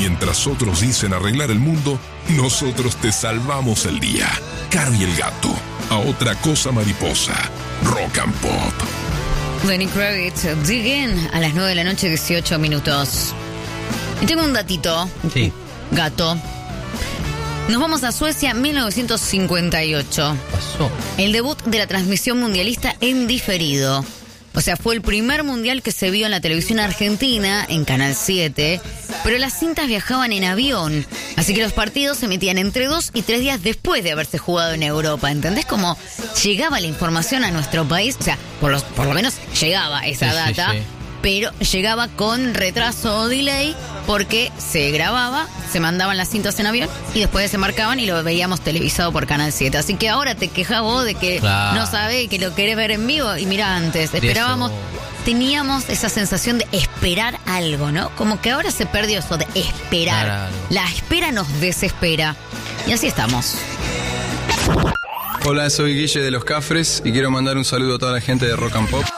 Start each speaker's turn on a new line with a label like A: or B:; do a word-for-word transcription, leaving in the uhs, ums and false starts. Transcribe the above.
A: Mientras otros dicen arreglar el mundo, nosotros te salvamos el día. Caro y el gato. A otra cosa mariposa. Rock and Pop.
B: Lenny Kravitz, Dig In, a las nueve de la noche, dieciocho minutos. Y tengo un datito.
C: Sí.
B: Gato. Nos vamos a Suecia, mil novecientos cincuenta y ocho.
C: Pasó.
B: El debut de la transmisión mundialista en diferido. O sea, fue el primer mundial que se vio en la televisión argentina, en Canal siete, pero las cintas viajaban en avión, así que los partidos se emitían entre dos y tres días después de haberse jugado en Europa. ¿Entendés cómo llegaba la información a nuestro país? O sea, por, los, por lo menos llegaba esa
C: Sí,
B: data,
C: sí, sí.
B: pero llegaba con retraso o delay porque se grababa, se mandaban las cintas en avión y después se marcaban y lo veíamos televisado por Canal siete. Así que ahora te quejas vos de que
C: Claro.
B: no sabés que lo querés ver en vivo. Y mira, antes esperábamos,
C: eso.
B: teníamos esa sensación de esperar algo, ¿no? Como que ahora se perdió eso de esperar.
C: Claro.
B: La espera nos desespera. Y así estamos.
D: Hola, soy Guille de Los Cafres y quiero mandar un saludo a toda la gente de Rock and Pop.